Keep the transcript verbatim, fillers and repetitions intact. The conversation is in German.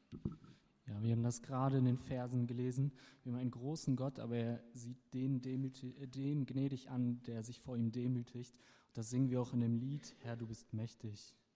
Ja, wir haben das gerade in den Versen gelesen. Wir haben einen großen Gott, aber er sieht den, demütig, äh, den gnädig an, der sich vor ihm demütigt. Und das singen wir auch in dem Lied, Herr, du bist mächtig.